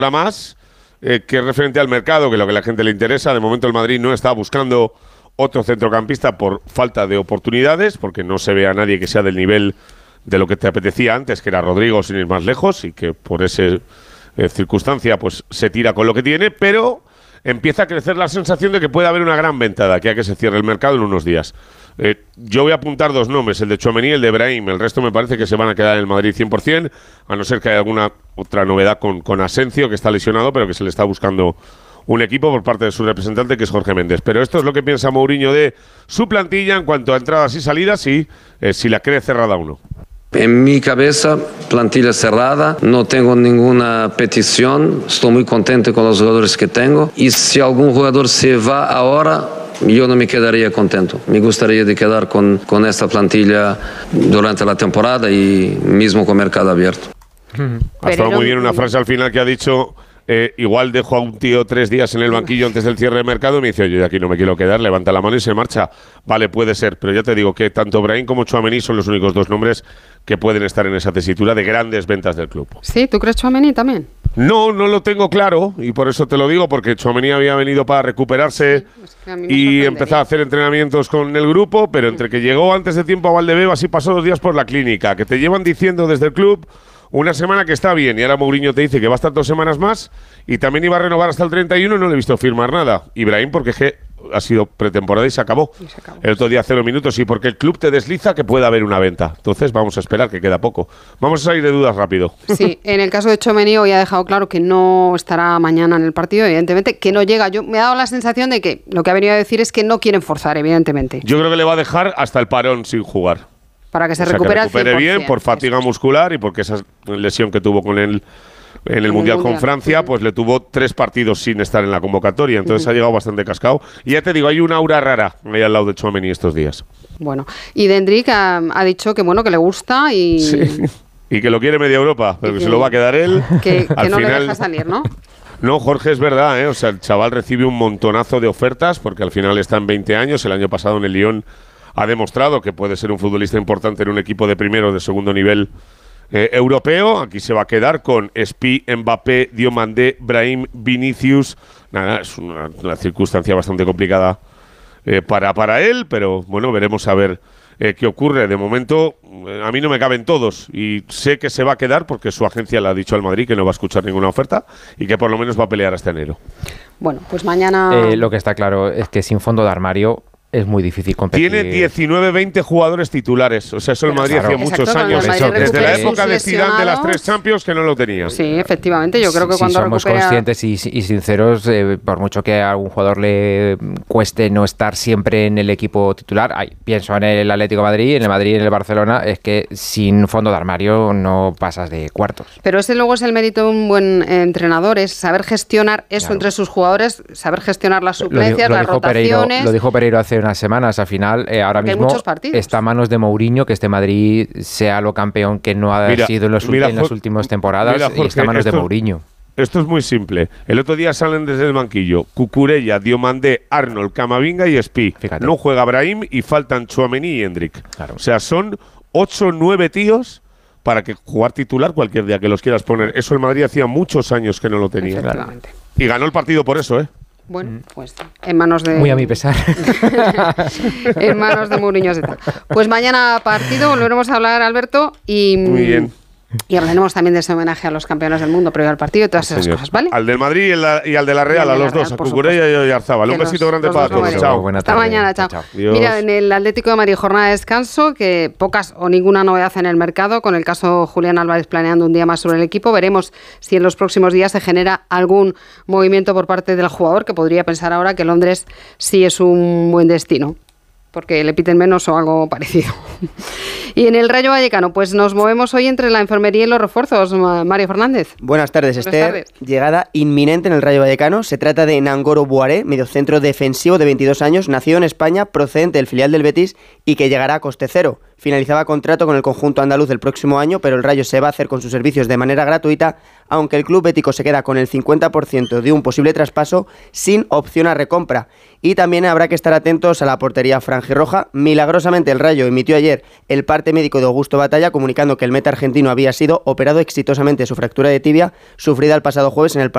más, que es referente al mercado, que es lo que a la gente le interesa. De momento el Madrid no está buscando otro centrocampista por falta de oportunidades, porque no se ve a nadie que sea del nivel de lo que te apetecía antes, que era Rodrigo sin ir más lejos, y que por esa circunstancia pues se tira con lo que tiene, pero empieza a crecer la sensación de que puede haber una gran venta de aquí a que se cierre el mercado en unos días. Yo voy a apuntar dos nombres, el de Tchouaméni y el de Brahim. El resto me parece que se van a quedar en el Madrid 100%, a no ser que haya alguna otra novedad con Asensio, que está lesionado, pero que se le está buscando un equipo por parte de su representante, que es Jorge Méndez. Pero esto es lo que piensa Mourinho de su plantilla en cuanto a entradas y salidas y si la cree cerrada o no. En mi cabeza, plantilla cerrada, no tengo ninguna petición, estoy muy contento con los jugadores que tengo, y si algún jugador se va ahora, yo no me quedaría contento. Me gustaría de quedar con esta plantilla durante la temporada y mismo con mercado abierto. Ha estado muy bien una frase al final que ha dicho... igual dejo a un tío 3 días en el banquillo antes del cierre de mercado y me dice, oye, de aquí no me quiero quedar, levanta la mano y se marcha. Vale, puede ser, pero ya te digo que tanto Brahim como Tchouaméni son los únicos dos nombres que pueden estar en esa tesitura de grandes ventas del club. Sí, ¿tú crees Tchouaméni también? No lo tengo claro, y por eso te lo digo, porque Tchouaméni había venido para recuperarse y empezar a hacer entrenamientos con el grupo, pero entre que llegó antes de tiempo a Valdebebas y pasó 2 días por la clínica, que te llevan diciendo desde el club una semana que está bien, y ahora Mourinho te dice que va a estar 2 semanas más, y también iba a renovar hasta el 31 y no le he visto firmar nada. Ibrahim, porque es que ha sido pretemporada y se acabó. El otro día 0 minutos, y porque el club te desliza que pueda haber una venta. Entonces vamos a esperar, que queda poco. Vamos a salir de dudas rápido. Sí, en el caso de Tchouaméni hoy ha dejado claro que no estará mañana en el partido, evidentemente, que no llega. Yo me ha dado la sensación de que lo que ha venido a decir es que no quieren forzar, evidentemente. Yo creo que le va a dejar hasta el parón sin jugar. Para que se recupere bien por fatiga muscular y porque esa lesión que tuvo con él en el Mundial con Francia, pues le tuvo 3 partidos sin estar en la convocatoria. Entonces ha llegado bastante cascado. Y ya te digo, hay una aura rara ahí al lado de Tchouaméni estos días. Bueno, y Dendrick ha dicho que bueno, que le gusta y... Sí. Y que lo quiere media Europa, pero que se lo va a quedar él. Que no le deja salir, ¿no? No, Jorge, es verdad, ¿eh? O sea, el chaval recibe un montonazo de ofertas porque al final está en 20 años. El año pasado en el Lyon ha demostrado que puede ser un futbolista importante en un equipo de primero o de segundo nivel europeo. Aquí se va a quedar con Spi, Mbappé, Diomandé, Brahim, Vinicius. Nada, es una circunstancia bastante complicada para él, pero bueno, veremos a ver qué ocurre. De momento, a mí no me caben todos y sé que se va a quedar porque su agencia le ha dicho al Madrid que no va a escuchar ninguna oferta y que por lo menos va a pelear hasta enero. Bueno, pues mañana... lo que está claro es que sin fondo de armario es muy difícil competir. Tiene 19-20 jugadores titulares. O sea, eso el Madrid hacía muchos años. Desde la época de Zidane de las 3 Champions que no lo tenía. Sí, efectivamente. Yo creo que cuando somos conscientes y sinceros, por mucho que a algún jugador le cueste no estar siempre en el equipo titular, pienso en el Atlético de Madrid, en el Madrid y en el Barcelona, es que sin fondo de armario no pasas de cuartos. Pero ese luego es el mérito de un buen entrenador, es saber gestionar eso entre sus jugadores, saber gestionar las suplencias, las rotaciones. Lo dijo Pereiro hace unas semanas. Al final, ahora mismo está a manos de Mourinho que este Madrid sea lo campeón que no ha sido en las últimas temporadas. Jorge, y está a manos de Mourinho. Esto es muy simple. El otro día salen desde el banquillo Cucurella, Diomandé, Arnold, Camavinga y Spi. Fíjate. No juega Brahim y faltan Tchouaméni y Endrick. Claro. O sea, son 8 o 9 tíos para que jugar titular cualquier día que los quieras poner. Eso el Madrid hacía muchos años que no lo tenía. Y ganó el partido por eso, ¿eh? Bueno, pues en manos de... Muy a mi pesar. En manos de Mourinho y tal. Pues mañana partido, volveremos a hablar, Alberto, y... Muy bien. Y hablaremos también de ese homenaje a los campeones del mundo previo al partido y todas esas cosas, ¿vale? Al del Madrid y al de la Real, a los dos, a Cucurella y a Oyarzábal. Un besito grande para todos. Chao. Hasta mañana, chao. Mira, en el Atlético de Madrid, jornada de descanso, que pocas o ninguna novedad en el mercado, con el caso Julián Álvarez planeando un día más sobre el equipo. Veremos si en los próximos días se genera algún movimiento por parte del jugador, que podría pensar ahora que Londres sí es un buen destino, porque le piten menos o algo parecido. Y en el Rayo Vallecano, pues nos movemos hoy entre la enfermería y los refuerzos. Mario Fernández. Buenas tardes, Esther. Llegada inminente en el Rayo Vallecano. Se trata de Nangoro Boaré, mediocentro defensivo de 22 años, nacido en España, procedente del filial del Betis y que llegará a coste cero. Finalizaba contrato con el conjunto andaluz el próximo año, pero el Rayo se va a hacer con sus servicios de manera gratuita, aunque el club bético se queda con el 50% de un posible traspaso sin opción a recompra. Y también habrá que estar atentos a la portería franjirroja. Milagrosamente el Rayo emitió ayer el parte médico de Augusto Batalla, comunicando que el meta argentino había sido operado exitosamente de su fractura de tibia, sufrida el pasado jueves en el